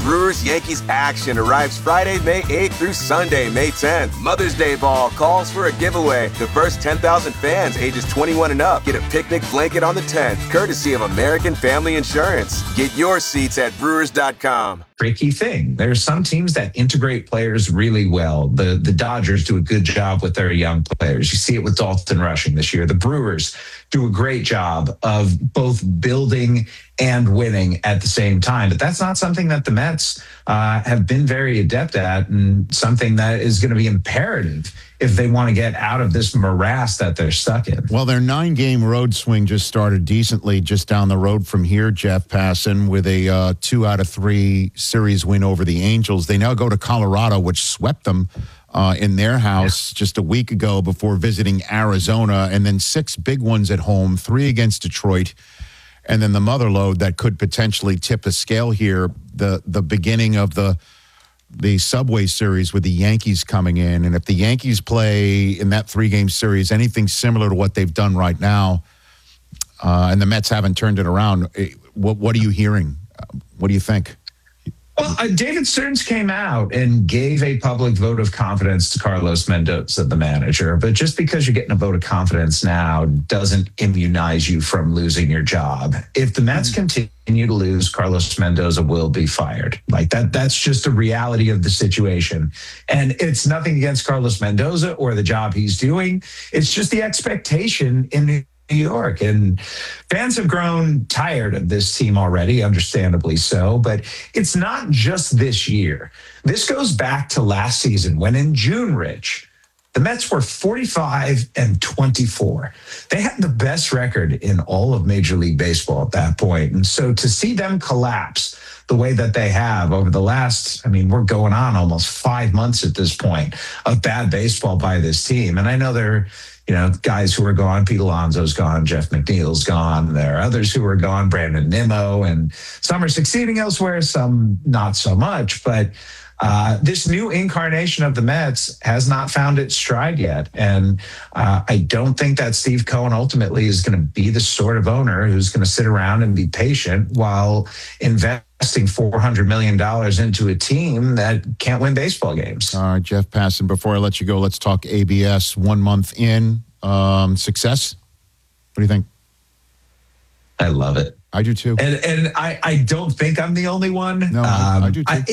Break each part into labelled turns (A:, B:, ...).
A: Brewers-Yankees action arrives Friday, May 8th through Sunday, May 10th. Mother's Day Ball calls for a giveaway. The first 10,000 fans ages 21 and up get a picnic blanket on the 10th, courtesy of American Family Insurance. Get your seats at Brewers.com.
B: Tricky thing. There are some teams that integrate players really well. The Dodgers do a good job with their young players. You see it with Dalton Rushing this year. The Brewers do a great job of both building and winning at the same time. But that's not something that the Mets have been very adept at, and something that is going to be imperative if they want to get out of this morass that they're stuck in.
C: Well, their 9-game road swing just started decently just down the road from here, Jeff Passan, with a 2 out of 3 series win over the Angels. They now go to Colorado, which swept them in their house just a week ago before visiting Arizona, and then 6 big ones at home, 3 against Detroit, and then the mother lode that could potentially tip the scale here, the beginning of the Subway Series with the Yankees coming in. And if the Yankees play in that 3-game series anything similar to what they've done right now, and the Mets haven't turned it around, what are you hearing? What do you think?
B: Well, David Stearns came out and gave a public vote of confidence to Carlos Mendoza, the manager. But just because you're getting a vote of confidence now doesn't immunize you from losing your job. If the Mets continue to lose, Carlos Mendoza will be fired. Like that's just a reality of the situation. And it's nothing against Carlos Mendoza or the job he's doing. It's just the expectation in New York, and fans have grown tired of this team already, understandably so. But it's not just this year. This goes back to last season when in June, Rich, the Mets were 45-24. They had the best record in all of Major League Baseball at that point. And so to see them collapse the way that they have over the last, we're going on almost 5 months at this point of bad baseball by this team. And I know they're, guys who are gone. Pete Alonso's gone. Jeff McNeil's gone. There are others who are gone. Brandon Nimmo, and some are succeeding elsewhere, some not so much. But this new incarnation of the Mets has not found its stride yet. And I don't think that Steve Cohen ultimately is going to be the sort of owner who's going to sit around and be patient while investing $400 million into a team that can't win baseball games.
C: All right, Jeff Passan, before I let you go, let's talk ABS 1 month in. Success? What do you think?
B: I love it.
C: I do too.
B: And I don't think I'm the only one.
C: No, I do too.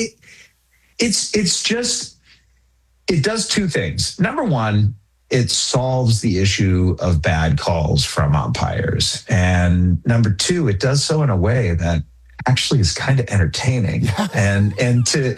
B: It's just, it does 2 things. Number one, it solves the issue of bad calls from umpires. And number 2, it does so in a way that actually is kind of entertaining. Yeah. And to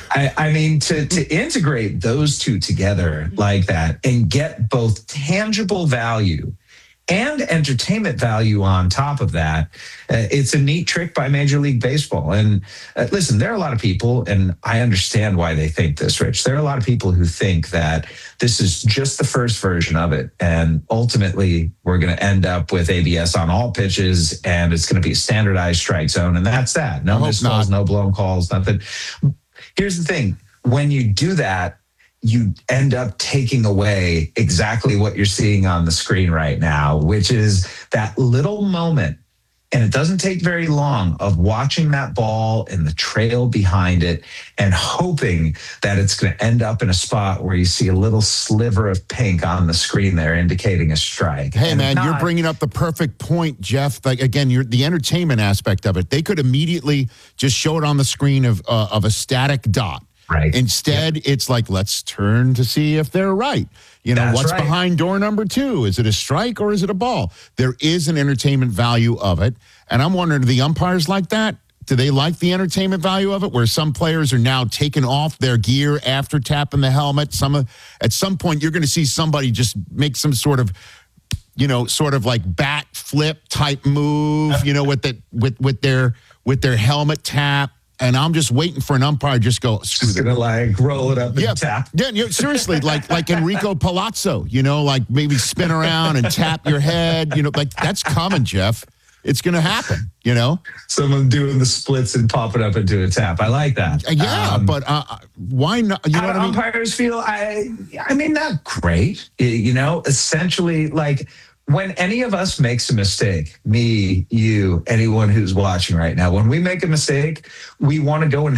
B: integrate those 2 together like that and get both tangible value and entertainment value on top of that, it's a neat trick by Major League Baseball. And listen, there are a lot of people, and I understand why they think this, Rich. There are a lot of people who think that this is just the first version of it, and ultimately we're going to end up with ABS on all pitches, and it's going to be a standardized strike zone, and that's that. No missed calls, no blown calls, nothing. Here's the thing. When you do that, you end up taking away exactly what you're seeing on the screen right now, which is that little moment, and it doesn't take very long, of watching that ball and the trail behind it and hoping that it's going to end up in a spot where you see a little sliver of pink on the screen there indicating a strike.
C: Hey, and man, you're bringing up the perfect point, Jeff. Like, again, you're the entertainment aspect of it. They could immediately just show it on the screen of a static dot.
B: Right.
C: Instead, it's like, let's turn to see if they're right.
B: That's
C: what's
B: right.
C: behind door number 2? Is it a strike or is it a ball? There is an entertainment value of it. And I'm wondering, do the umpires like that? Do they like the entertainment value of it, where some players are now taking off their gear after tapping the helmet? At some point, you're going to see somebody just make some sort of like bat flip type move, with their helmet tap. And I'm just waiting for an umpire to just go,
B: just going to roll it up and tap.
C: Yeah, seriously, like Enrico Palazzo, like maybe spin around and tap your head, like that's coming, Jeff. It's going to happen,
B: Someone doing the splits and popping up into a tap. I like that.
C: Yeah, but why not? You know what I mean?
B: Umpires feel, not great. Essentially, like, when any of us makes a mistake, me, you, anyone who's watching right now, when we make a mistake, we want to go and